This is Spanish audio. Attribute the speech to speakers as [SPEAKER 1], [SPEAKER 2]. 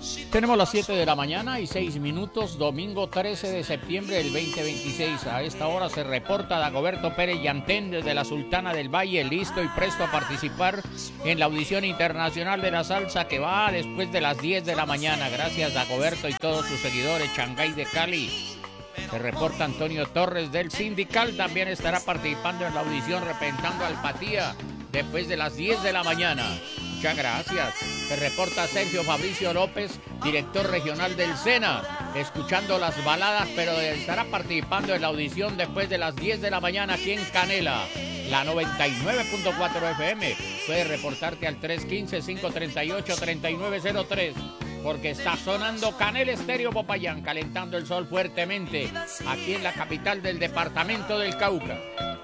[SPEAKER 1] Tenemos las 7 de la mañana y 6 minutos, domingo 13 de septiembre del 2026. A esta hora se reporta Dagoberto Pérez Yantén desde la Sultana del Valle, listo y presto a participar en la audición internacional de la salsa que va después de las 10 de la mañana. Gracias Dagoberto y todos sus seguidores. Shanghái de Cali. Se reporta Antonio Torres del Sindical, también estará participando en la audición representando al Patía después de las 10 de la mañana. Muchas gracias. Se reporta Sergio Fabricio López, director regional del SENA, escuchando las baladas, pero estará participando en la audición después de las 10 de la mañana aquí en Canela, la 99.4 FM. Puedes reportarte al 315-538-3903, porque está sonando Canela Estéreo Popayán, calentando el sol fuertemente aquí en la capital del departamento del Cauca.